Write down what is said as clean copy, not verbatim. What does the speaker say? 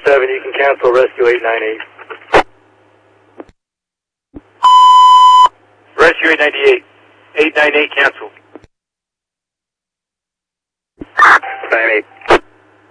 7, you can cancel rescue 898. Rescue 898. 898 cancel. 98.